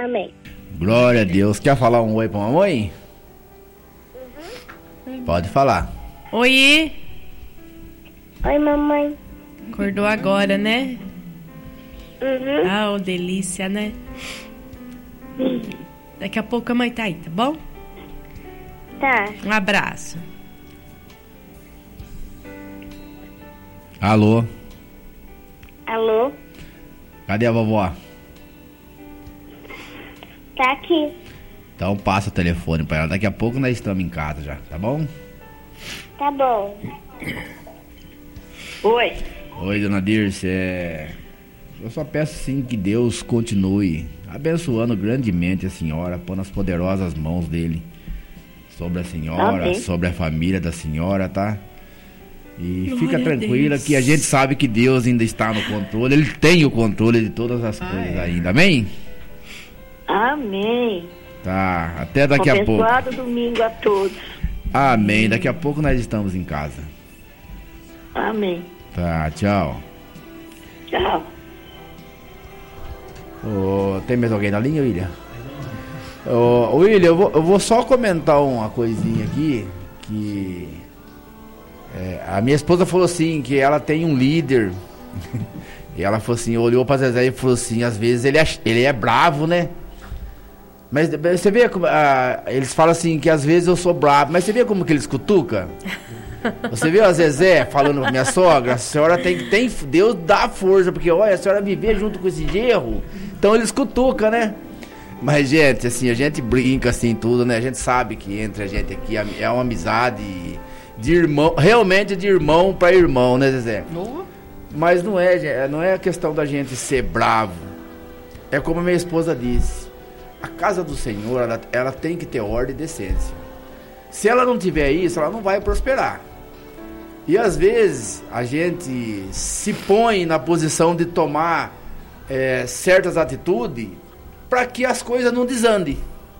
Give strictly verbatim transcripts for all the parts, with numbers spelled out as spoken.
Amém. Glória a Deus. Quer falar um oi pra mamãe? Uhum. Pode falar. Oi. Oi, mamãe. Acordou agora, né? Uhum. Ah, oh, delícia, né? Uhum. Daqui a pouco a mãe tá aí, tá bom? Tá. Um abraço. Alô? Alô? Cadê a vovó? Tá aqui. Então passa o telefone pra ela. Daqui a pouco nós estamos em casa já, tá bom? Tá bom. Oi. Oi, dona Dirce. É... Eu só peço sim que Deus continue abençoando grandemente a senhora, pondo as poderosas mãos dele sobre a senhora, Amém. sobre a família da senhora, tá? E Glória fica a tranquila Deus. que a gente sabe que Deus ainda está no controle, Ele tem o controle de todas as Ah, coisas é. ainda, amém? Amém. Tá, até daqui a pouco. Abençoado domingo a todos. Amém, daqui a pouco nós estamos em casa. Amém. Tá, tchau. Tchau. Ô, tem mais alguém na linha, William? Ô, William, eu vou, eu vou só comentar uma coisinha aqui, que é, a minha esposa falou assim, que ela tem um líder, e ela falou assim, olhou pra Zezé e falou assim, às vezes ele é, ele é bravo, né? Mas você vê como, ah, eles falam assim, que às vezes eu sou bravo, mas você vê como que eles cutucam? Você viu a Zezé falando pra minha sogra, a senhora tem que, tem, Deus dá força, porque olha, a senhora viver junto com esse gerro, então eles cutucam, né? Mas, gente, assim, a gente brinca assim tudo, né? A gente sabe que entre a gente aqui é uma amizade de irmão, realmente de irmão pra irmão, né, Zezé? Oh. Mas não é, não é a questão da gente ser bravo. É como a minha esposa disse, a casa do Senhor, ela, ela tem que ter ordem e decência. Se ela não tiver isso, ela não vai prosperar. E às vezes a gente se põe na posição de tomar é, certas atitudes para que as coisas não desandem.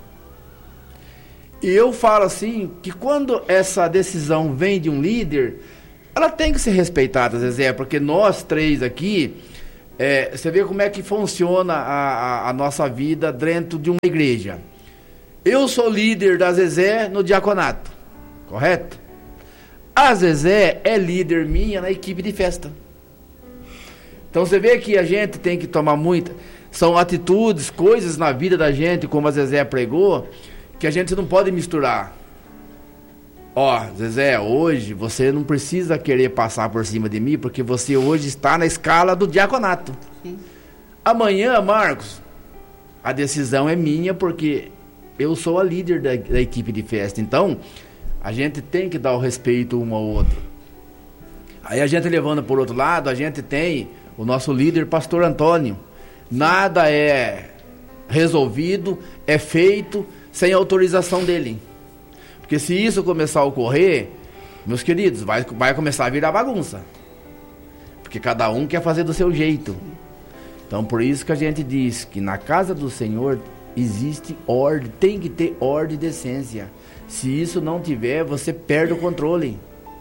E eu falo assim, que quando essa decisão vem de um líder, ela tem que ser respeitada, Zezé, porque nós três aqui, é, você vê como é que funciona a, a, a nossa vida dentro de uma igreja. Eu sou líder da Zezé no diaconato, correto? A Zezé é líder minha na equipe de festa. Então você vê que a gente tem que tomar muita... São atitudes, coisas na vida da gente, como a Zezé pregou, que a gente não pode misturar. Ó, Zezé, hoje você não precisa querer passar por cima de mim, porque você hoje está na escala do diaconato. Sim. Amanhã, Marcos, a decisão é minha, porque eu sou a líder da, da equipe de festa. Então, a gente tem que dar o respeito um ao outro. Aí a gente levando por outro lado, a gente tem o nosso líder, pastor Antônio. Nada é resolvido, é feito sem autorização dele. Porque se isso começar a ocorrer, meus queridos, vai, vai começar a virar bagunça. Porque cada um quer fazer do seu jeito. Então por isso que a gente diz que na casa do Senhor existe ordem, tem que ter ordem e decência. Se isso não tiver, você perde o controle.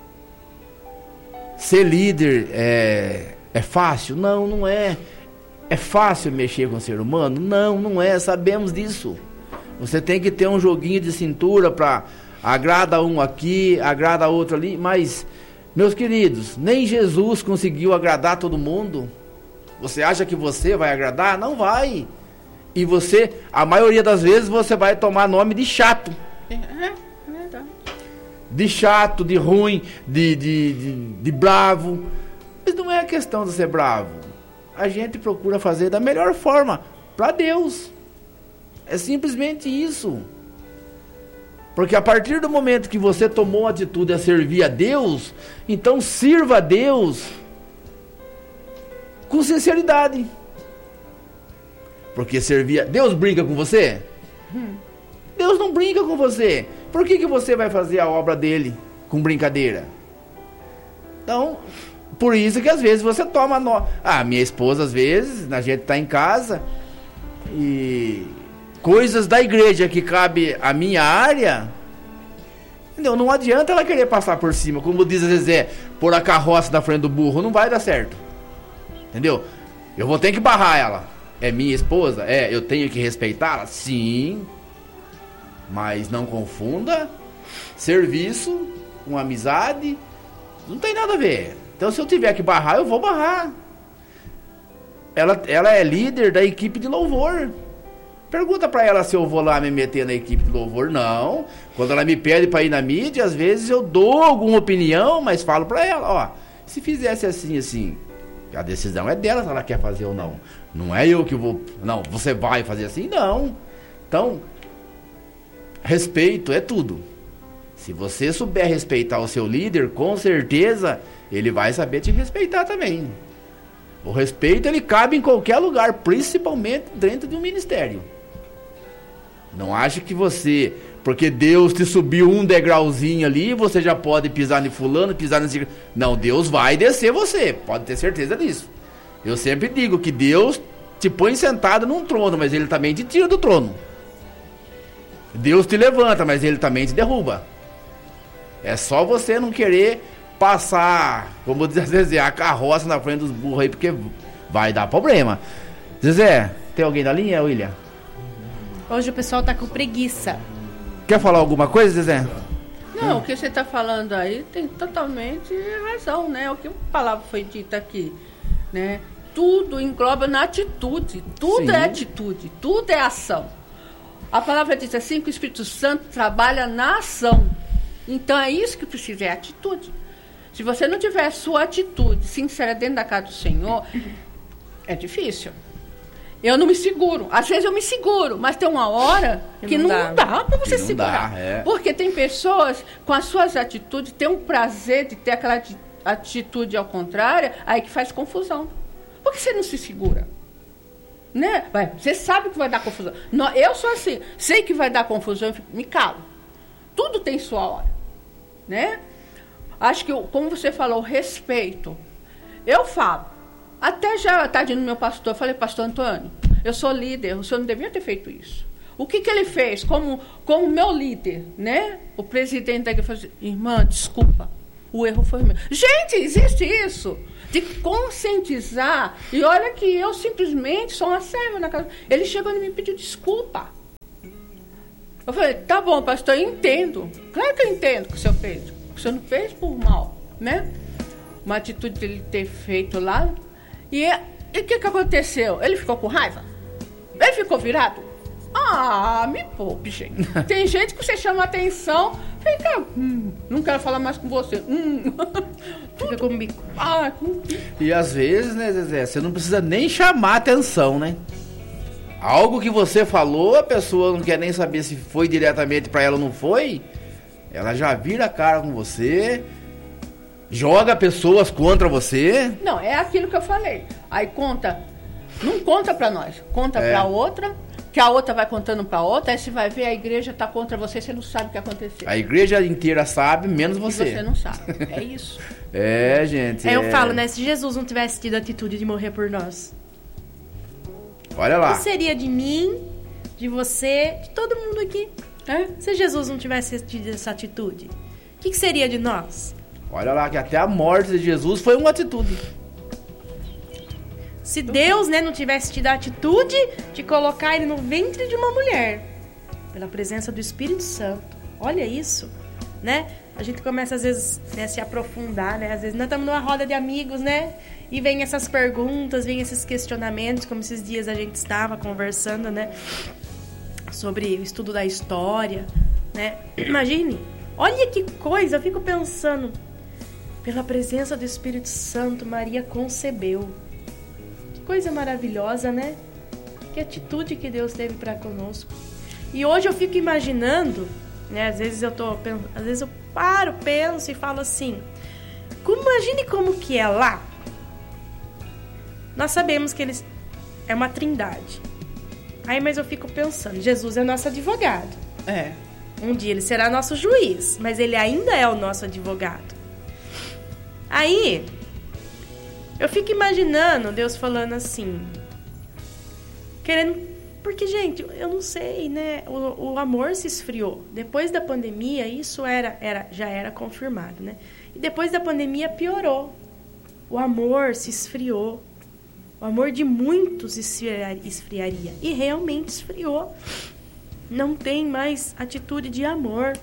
Ser líder é, é fácil? Não, não é. É fácil mexer com o ser humano? Não, não é, sabemos disso. Você tem que ter um joguinho de cintura para agrada um aqui, agrada outro ali, mas, meus queridos, nem Jesus conseguiu agradar todo mundo. Você acha que você vai agradar? Não vai. E você, a maioria das vezes, você vai tomar nome de chato. É, é verdade. De chato, de ruim, de, de, de, de bravo. Mas não é a questão de ser bravo. A gente procura fazer da melhor forma para Deus. É simplesmente isso. Porque a partir do momento que você tomou a atitude a servir a Deus, então sirva a Deus com sinceridade. Porque servir a... Deus brinca com você? Hum. Deus não brinca com você. Por que que você vai fazer a obra dele com brincadeira? Então... Por isso que às vezes você toma... No... Ah, minha esposa às vezes, a gente tá em casa e coisas da igreja que cabe à minha área, entendeu? Não adianta ela querer passar por cima, como diz a Zezé, pôr a carroça na frente do burro, não vai dar certo, entendeu? Eu vou ter que barrar ela. é minha esposa? É, eu tenho que respeitá-la? Sim. Mas não confunda serviço com amizade. Não tem nada a ver. Então, se eu tiver que barrar, eu vou barrar. Ela, ela é líder da equipe de louvor. Pergunta pra ela se eu vou lá me meter na equipe de louvor. Não. Quando ela me pede pra ir na mídia, às vezes eu dou alguma opinião, mas falo pra ela, ó, se fizesse assim, assim, a decisão é dela se ela quer fazer ou não. Não é eu que vou... Não, você vai fazer assim? Não. Então, respeito é tudo. Se você souber respeitar o seu líder, com certeza ele vai saber te respeitar também. O respeito, ele cabe em qualquer lugar, principalmente dentro de um ministério. Não ache que você, porque Deus te subiu um degrauzinho ali, você já pode pisar em fulano, pisar nesse... Não, Deus vai descer você, pode ter certeza disso. Eu sempre digo que Deus te põe sentado num trono, mas Ele também te tira do trono. Deus te levanta, mas Ele também te derruba. É só você não querer passar, como diz Zezé, a carroça na frente dos burros aí, porque vai dar problema. Zezé, tem alguém na linha, William? Hoje o pessoal tá com preguiça. Quer falar alguma coisa, Zezé? Não, hum. o que você está falando aí tem totalmente razão, né? O que a palavra foi dita aqui, né? Tudo engloba na atitude, tudo Sim. é atitude, tudo é ação. A palavra diz assim que o Espírito Santo trabalha na ação. Então é isso que precisa, é atitude. Se você não tiver a sua atitude sincera dentro da casa do Senhor, é difícil. Eu não me seguro. Às vezes eu me seguro, mas tem uma hora que não, não dá, dá para você não segurar. Dá, é. Porque tem pessoas com as suas atitudes, tem um prazer de ter aquela atitude ao contrário, aí que faz confusão. Por que você não se segura? Né? Vai, você sabe que vai dar confusão. Não, eu sou assim, sei que vai dar confusão, eu fico, me calo. Tudo tem sua hora. Né? Acho que, como você falou, o respeito. Eu falo. Até já, tadinho do meu pastor, eu falei, pastor Antônio, eu sou líder, o senhor não devia ter feito isso. O que, que ele fez como, como meu líder, né? O presidente da igreja falou assim, irmã, desculpa, o erro foi meu. Gente, existe isso, de conscientizar, e olha que eu simplesmente sou uma serva na casa. Ele chegou e me pediu desculpa. Eu falei, tá bom, pastor, eu entendo. Claro que eu entendo o que o senhor fez. O senhor não fez por mal, né? Uma atitude de ele ter feito lá. E o que, que aconteceu? Ele ficou com raiva? Ele ficou virado? Ah, me poupe, gente. Tem gente que você chama atenção, fica, hum, não quero falar mais com você. Hum. Fica com o bico. Ah, com o bico. E às vezes, né, Zezé, você não precisa nem chamar atenção, né? Algo que você falou, a pessoa não quer nem saber se foi diretamente pra ela ou não foi, ela já vira a cara com você, joga pessoas contra você. Não, é aquilo que eu falei. Aí conta, não conta pra nós, conta é. pra outra, que a outra vai contando pra outra, aí você vai ver a igreja tá contra você, você não sabe o que aconteceu. A igreja inteira sabe, menos você. E você não sabe, é isso. É, gente. Aí é... eu falo, né, se Jesus não tivesse tido a atitude de morrer por nós, olha lá. o que seria de mim, de você, de todo mundo aqui? É? Se Jesus não tivesse tido essa atitude, o que, que seria de nós? Olha lá, que até a morte de Jesus foi uma atitude. Se Deus, né, não tivesse tido a atitude de colocar ele no ventre de uma mulher, pela presença do Espírito Santo. Olha isso, né? A gente começa, às vezes, né, a se aprofundar, né? Às vezes nós estamos numa roda de amigos, né? E vem essas perguntas, vem esses questionamentos, como esses dias a gente estava conversando, né? Sobre o estudo da história, né? Imagine, olha que coisa, eu fico pensando... Pela presença do Espírito Santo, Maria concebeu. Que coisa maravilhosa, né? Que atitude que Deus teve para conosco. E hoje eu fico imaginando, né? Às vezes eu tô, às vezes eu paro, penso e falo assim: como, imagine como que é lá. Nós sabemos que eles é uma trindade. Aí, mas eu fico pensando, Jesus é nosso advogado. É. Um dia ele será nosso juiz, mas ele ainda é o nosso advogado. Aí, eu fico imaginando Deus falando assim, querendo... Porque, gente, eu não sei, né? O, o amor se esfriou. Depois da pandemia, isso era, era, já era confirmado, né? E depois da pandemia, piorou. O amor se esfriou. O amor de muitos esfriaria. E realmente esfriou. Não tem mais atitude de amor.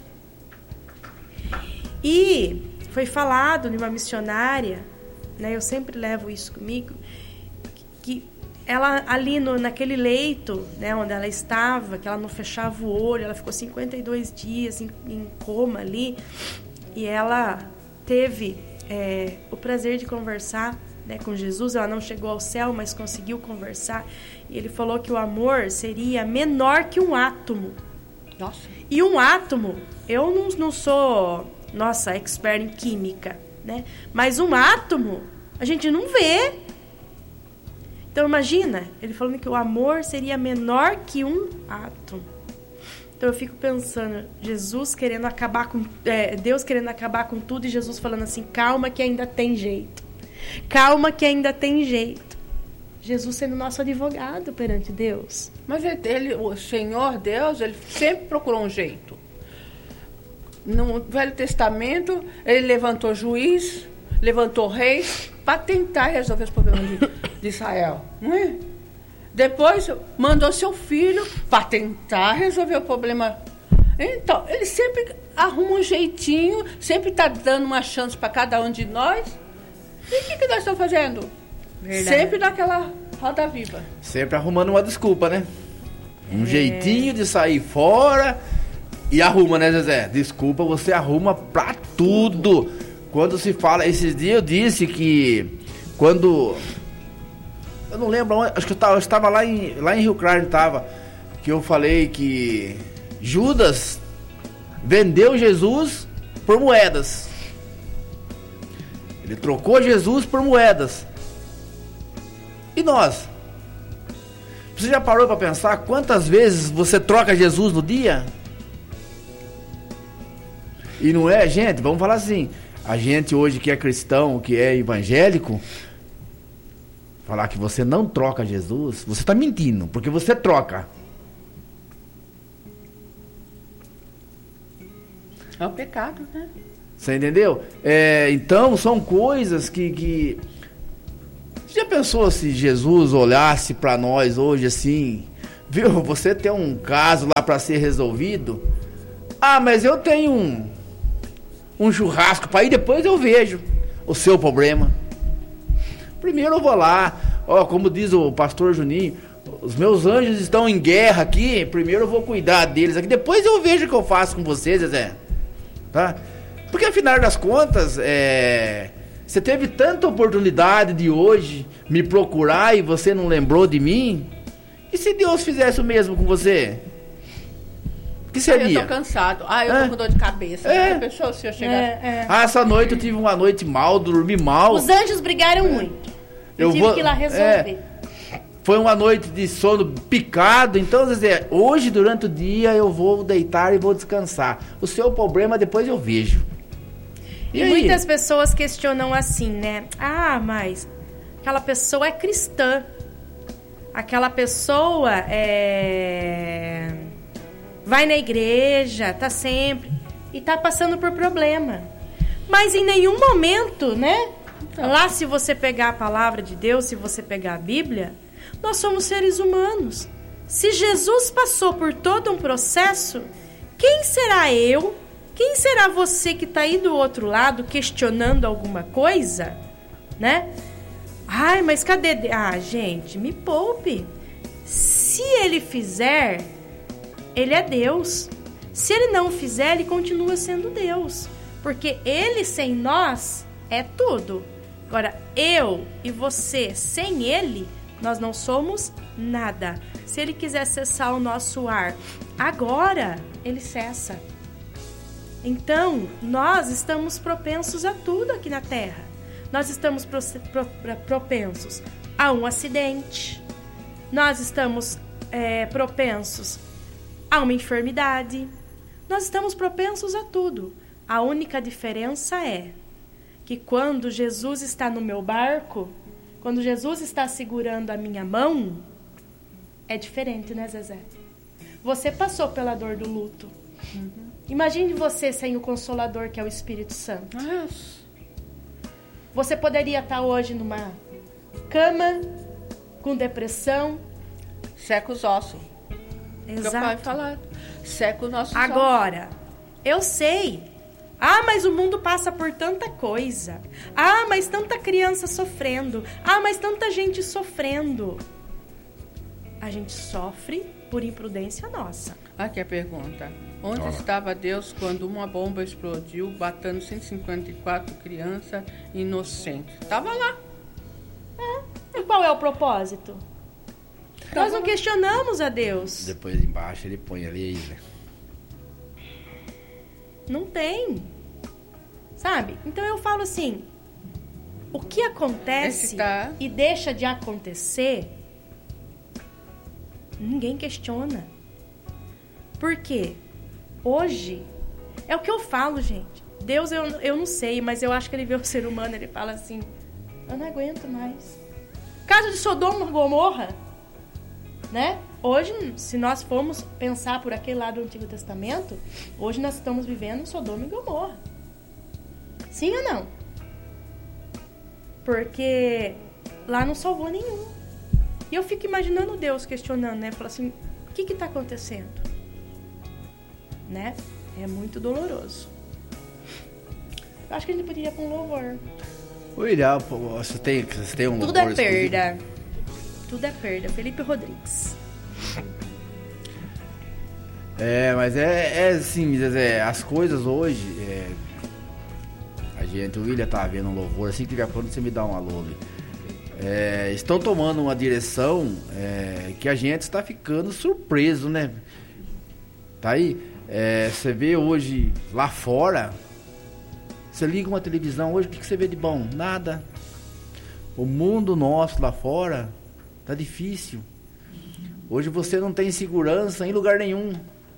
E foi falado numa missionária, né, eu sempre levo isso comigo, que ela ali no, naquele leito, né, onde ela estava, que ela não fechava o olho, ela ficou cinquenta e dois dias em, em coma ali, e ela teve é, o prazer de conversar, né, com Jesus. Ela não chegou ao céu, mas conseguiu conversar, e ele falou que o amor seria menor que um átomo. Nossa. E um átomo, eu não, não sou, nossa, expert em química, né? Mas um átomo, a gente não vê. Então, imagina, ele falando que o amor seria menor que um átomo. Então, eu fico pensando, Jesus querendo acabar com... É, Deus querendo acabar com tudo, e Jesus falando assim, calma que ainda tem jeito. Calma que ainda tem jeito. Jesus sendo nosso advogado perante Deus. Mas ele, o Senhor Deus, ele sempre procurou um jeito. No Velho Testamento, ele levantou juiz, levantou reis, para tentar resolver os problemas de, de Israel. Não é? Depois, mandou seu filho para tentar resolver o problema. Então, ele sempre arruma um jeitinho, sempre está dando uma chance para cada um de nós. E o que, que nós estamos fazendo? Verdade. Sempre naquela roda viva. Sempre arrumando uma desculpa, né? Um é. jeitinho de sair fora e arruma, né, Zezé? Desculpa, você arruma pra tudo. Quando se fala... Esses dias eu disse que... Quando... Eu não lembro onde... Acho que eu estava, eu estava lá, em, lá em Rio Claro, estava, que eu falei que Judas vendeu Jesus por moedas. Ele trocou Jesus por moedas. E nós? Você já parou para pensar quantas vezes você troca Jesus no dia? E não é, gente, vamos falar assim, a gente hoje que é cristão, que é evangélico, falar que você não troca Jesus, você está mentindo, porque você troca. É um pecado, né? Você entendeu? É, então, são coisas que... que... Você já pensou se Jesus olhasse para nós hoje assim, viu, você tem um caso lá para ser resolvido? Ah, mas eu tenho um, um churrasco para ir, depois eu vejo o seu problema. Primeiro eu vou lá, ó, como diz o pastor Juninho, os meus anjos estão em guerra aqui, primeiro eu vou cuidar deles aqui, depois eu vejo o que eu faço com vocês, Zezé. Tá? Porque afinal das contas, é... você teve tanta oportunidade de hoje me procurar e você não lembrou de mim? E se Deus fizesse o mesmo com você? O que seria? Ah, eu tô cansado. Ah, eu é? tô com dor de cabeça. É. A pessoa, se eu chegar... É, é. Ah, essa noite eu tive uma noite mal, dormi mal. Os anjos brigaram é. muito. Eu, eu tive vou... que ir lá resolver. É. Foi uma noite de sono picado. Então, Zezé, hoje durante o dia eu vou deitar e vou descansar. O seu problema depois eu vejo. E, e aí? Muitas pessoas questionam assim, né? Ah, mas aquela pessoa é cristã. Aquela pessoa é... vai na igreja, tá sempre... e tá passando por problema. Mas em nenhum momento, né? Então. Lá, se você pegar a palavra de Deus, se você pegar a Bíblia, nós somos seres humanos. Se Jesus passou por todo um processo, quem será eu? Quem será você que está aí do outro lado questionando alguma coisa, né? Ai, mas cadê? Ah, gente, me poupe. Se ele fizer, ele é Deus. Se ele não fizer, ele continua sendo Deus. Porque ele sem nós é tudo. Agora, eu e você sem ele, nós não somos nada. Se ele quiser cessar o nosso ar agora, ele cessa. Então, nós estamos propensos a tudo aqui na Terra. Nós estamos pro, pro, propensos a um acidente. Nós estamos é, propensos a uma enfermidade. Nós estamos propensos a tudo. A única diferença é que quando Jesus está no meu barco, quando Jesus está segurando a minha mão, é diferente, né, Zezé? Você passou pela dor do luto. Uhum. Imagine você sem o Consolador, que é o Espírito Santo. Nossa. Você poderia estar hoje numa cama, com depressão. Seca os ossos. Exato. Meu pai falar. Seca os nossos ossos. Agora, eu sei. Ah, mas o mundo passa por tanta coisa. Ah, mas tanta criança sofrendo. Ah, mas tanta gente sofrendo. A gente sofre por imprudência nossa. Aqui a pergunta. Onde oh. estava Deus quando uma bomba explodiu, matando cento e cinquenta e quatro crianças inocentes? Estava lá. É. E qual é o propósito? Tava Nós não lá. questionamos a Deus. Depois embaixo ele põe ali, né? Não tem. Sabe? Então eu falo assim, o que acontece tá... e deixa de acontecer, ninguém questiona. Por quê? Hoje, é o que eu falo, gente. Deus, eu, eu não sei, mas eu acho que ele vê o ser humano, ele fala assim, eu não aguento mais. Caso de Sodoma e Gomorra, né? Hoje, se nós formos pensar por aquele lado do Antigo Testamento, hoje nós estamos vivendo Sodoma e Gomorra. Sim ou não? Porque lá não salvou nenhum. E eu fico imaginando Deus questionando, né? Fala assim, o que que tá acontecendo? Né? É muito doloroso. Eu acho que a gente poderia ir com um louvor. William, você tem, você tem um Tudo louvor? Tudo é perda. Tudo é perda. Felipe Rodrigues. É, mas é, é assim, Zezé, as coisas hoje, é, a gente, o William tá vendo um louvor, assim que tiver pronto você me dá um alô ali. É, estão tomando uma direção é, que a gente está ficando surpreso, né? Tá aí, é, você vê hoje lá fora, você liga uma televisão hoje, o que, que você vê de bom? Nada. O mundo nosso lá fora tá difícil. Hoje você não tem segurança em lugar nenhum.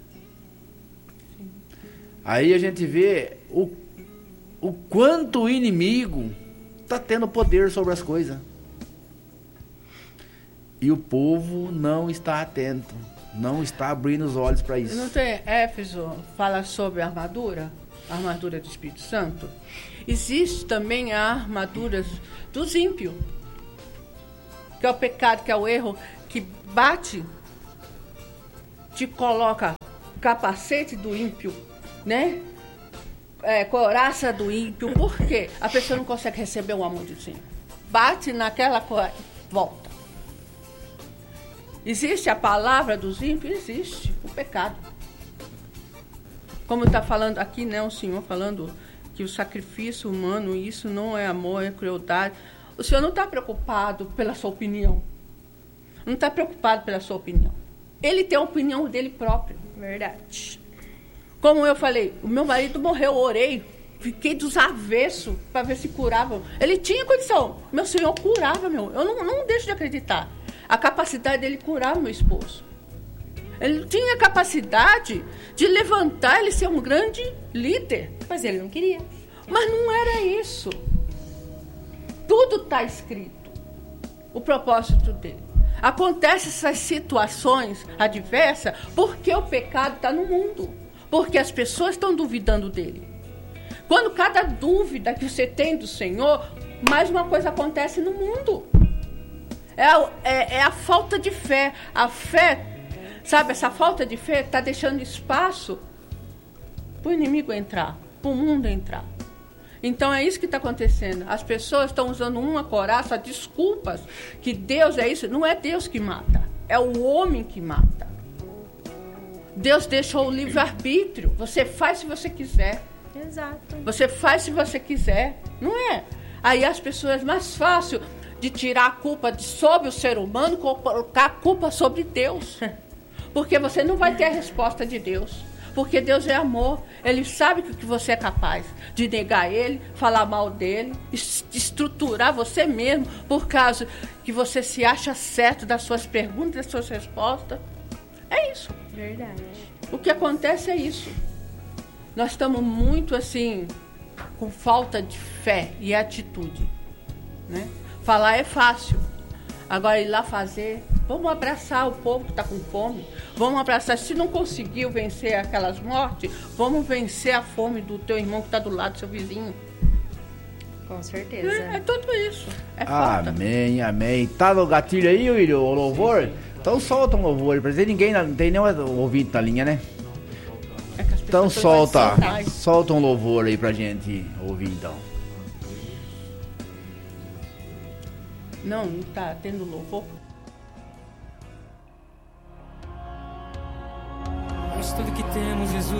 Aí a gente vê o, o quanto o inimigo está tendo poder sobre as coisas. E o povo não está atento, não está abrindo os olhos para isso. Não tem Éfeso, fala sobre a armadura, a armadura do Espírito Santo. Existe também a armadura dos ímpios, que é o pecado, que é o erro, que bate, te coloca capacete do ímpio, né? É, coraça do ímpio. Por quê? A pessoa não consegue receber o amor de Deus. Bate naquela coisa, volta. Existe a palavra dos ímpios? Existe. O pecado. Como está falando aqui, né? O Senhor falando que o sacrifício humano, isso não é amor, é crueldade. O Senhor não está preocupado pela sua opinião. Não está preocupado pela sua opinião. Ele tem a opinião dele próprio. Verdade. Como eu falei, o meu marido morreu, eu orei, fiquei dos avessos para ver se curava. Ele tinha condição. Meu Senhor curava, meu. Eu não, não deixo de acreditar. A capacidade dele curar o meu esposo. Ele tinha a capacidade de levantar, ele ser um grande líder. Mas ele não queria. Mas não era isso. Tudo está escrito. O propósito dele. Acontecem essas situações adversas porque o pecado está no mundo. Porque as pessoas estão duvidando dele. Quando cada dúvida que você tem do Senhor, mais uma coisa acontece no mundo. É a, é, é a falta de fé. A fé, sabe, essa falta de fé está deixando espaço para o inimigo entrar, para o mundo entrar. Então é isso que está acontecendo. As pessoas estão usando uma coraça, desculpas, que Deus é isso. Não é Deus que mata, é o homem que mata. Deus deixou o livre-arbítrio. Você faz se você quiser. Exato. Você faz se você quiser. Não é? Aí as pessoas, é mais fácil de tirar a culpa de, sobre o ser humano, colocar a culpa sobre Deus. Porque você não vai ter a resposta de Deus. Porque Deus é amor. Ele sabe que você é capaz de negar Ele, falar mal dEle, estruturar você mesmo, por causa que você se acha certo das suas perguntas, das suas respostas. É isso. Verdade. O que acontece é isso. Nós estamos muito, assim, com falta de fé e atitude, né? Falar é fácil. Agora, ir lá fazer... Vamos abraçar o povo que está com fome. Vamos abraçar. Se não conseguiu vencer aquelas mortes, vamos vencer a fome do teu irmão que está do lado do seu vizinho. Com certeza. É, é tudo isso. É falta. Amém, amém. Tá no gatilho aí, William, o louvor? Então solta um louvor pra dizer ninguém, não tem nenhum ouvinte na linha, né? É que as Então pessoas solta, vão soltar. solta um louvor aí pra gente ouvir então. Não, não tá tendo louvor. És tudo que temos, Jesus.